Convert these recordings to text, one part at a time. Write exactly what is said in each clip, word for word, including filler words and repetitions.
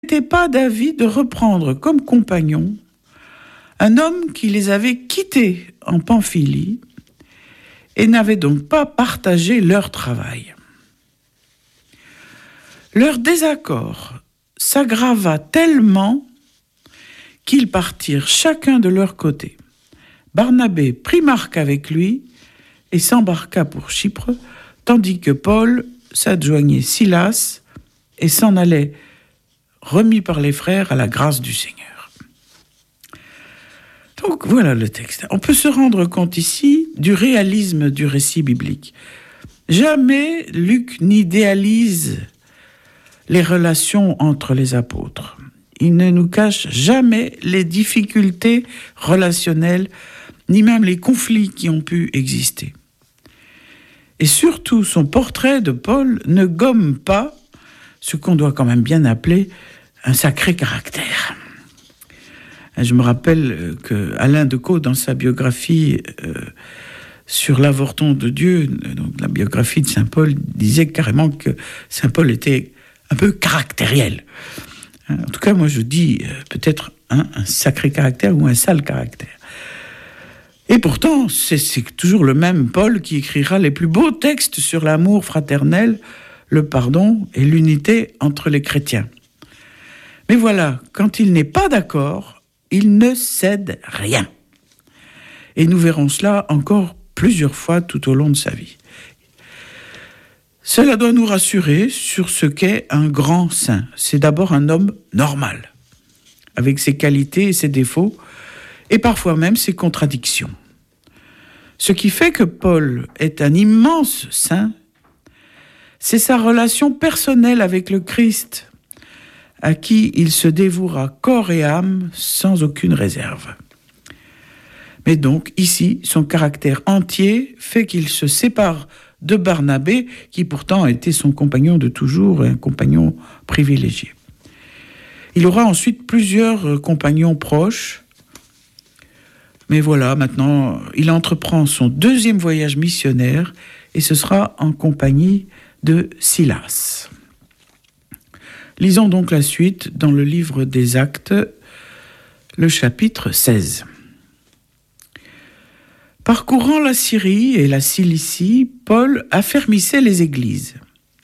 n'étaient pas d'avis de reprendre comme compagnon un homme qui les avait quittés en Pamphylie et n'avait donc pas partagé leur travail. Leur désaccord s'aggrava tellement qu'ils partirent chacun de leur côté. Barnabé prit Marc avec lui et s'embarqua pour Chypre, tandis que Paul s'adjoignait Silas et s'en allait, remis par les frères à la grâce du Seigneur. Donc voilà le texte. On peut se rendre compte ici du réalisme du récit biblique. Jamais Luc n'idéalise les relations entre les apôtres. Il ne nous cache jamais les difficultés relationnelles, ni même les conflits qui ont pu exister. Et surtout, son portrait de Paul ne gomme pas ce qu'on doit quand même bien appeler un sacré caractère. Je me rappelle que Alain Decaux, dans sa biographie euh, sur l'avorton de Dieu, donc la biographie de Saint Paul, disait carrément que Saint Paul était un peu caractériel. En tout cas, moi je dis euh, peut-être hein, un sacré caractère ou un sale caractère. Et pourtant, c'est, c'est toujours le même Paul qui écrira les plus beaux textes sur l'amour fraternel, le pardon et l'unité entre les chrétiens. Mais voilà, quand il n'est pas d'accord, il ne cède rien. Et nous verrons cela encore plusieurs fois tout au long de sa vie. Cela doit nous rassurer sur ce qu'est un grand saint. C'est d'abord un homme normal, avec ses qualités et ses défauts, et parfois même ses contradictions. Ce qui fait que Paul est un immense saint, c'est sa relation personnelle avec le Christ, à qui il se dévouera corps et âme sans aucune réserve. Mais donc, ici, son caractère entier fait qu'il se sépare de Barnabé, qui pourtant était son compagnon de toujours, un compagnon privilégié. Il aura ensuite plusieurs compagnons proches, mais voilà, maintenant, il entreprend son deuxième voyage missionnaire, et ce sera en compagnie de Silas. Lisons donc la suite dans le livre des Actes, le chapitre seize. Parcourant la Syrie et la Cilicie, Paul affermissait les églises.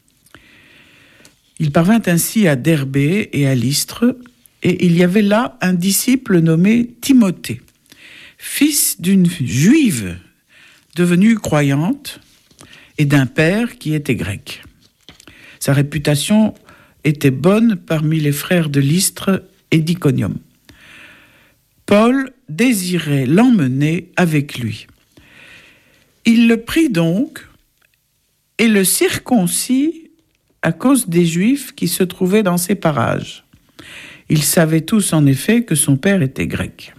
Il parvint ainsi à Derbé et à Lystre, et il y avait là un disciple nommé Timothée, fils d'une juive devenue croyante et d'un père qui était grec. Sa réputation était bonne parmi les frères de Lystre et d'Iconium. Paul désirait l'emmener avec lui. Il le prit donc et le circoncit à cause des Juifs qui se trouvaient dans ces parages. Ils savaient tous en effet que son père était grec.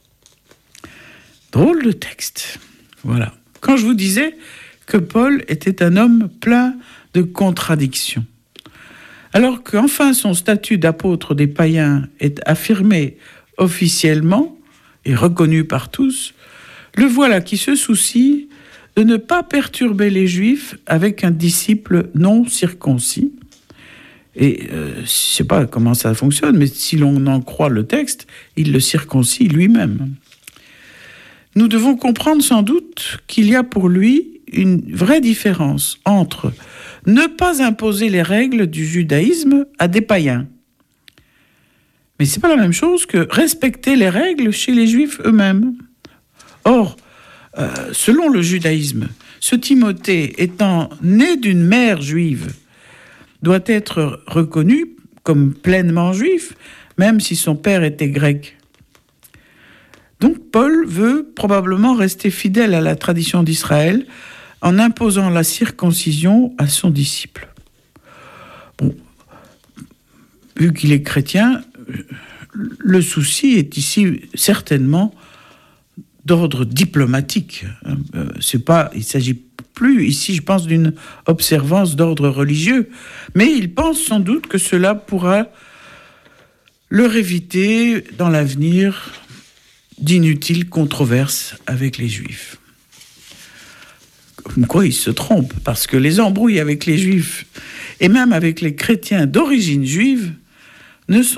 Drôle de texte. Voilà. Quand je vous disais que Paul était un homme plein de contradictions, alors qu'enfin son statut d'apôtre des païens est affirmé officiellement et reconnu par tous, le voilà qui se soucie de ne pas perturber les Juifs avec un disciple non circoncis. Et euh, je ne sais pas comment ça fonctionne, mais si l'on en croit le texte, il le circoncis lui-même. Nous devons comprendre sans doute qu'il y a pour lui une vraie différence entre ne pas imposer les règles du judaïsme à des païens. Mais ce n'est pas la même chose que respecter les règles chez les Juifs eux-mêmes. Or, euh, selon le judaïsme, ce Timothée étant né d'une mère juive, doit être reconnu comme pleinement juif, même si son père était grec. Donc Paul veut probablement rester fidèle à la tradition d'Israël en imposant la circoncision à son disciple. Bon, vu qu'il est chrétien, le souci est ici certainement d'ordre diplomatique. C'est pas, il ne s'agit plus ici, je pense, d'une observance d'ordre religieux, mais il pense sans doute que cela pourra leur éviter dans l'avenir d'inutiles controverses avec les Juifs. Comme quoi il se trompe, parce que les embrouilles avec les Juifs, et même avec les chrétiens d'origine juive, ne